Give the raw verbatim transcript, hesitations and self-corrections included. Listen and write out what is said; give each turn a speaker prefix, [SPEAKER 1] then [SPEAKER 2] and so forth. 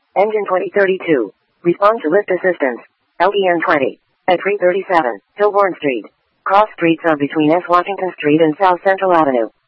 [SPEAKER 1] Engine twenty thirty-two. Respond to lift assistance. L E N twenty. At three thirty-seven, Hilborn Street. Cross streets are between S. Washington Street and South Central Avenue.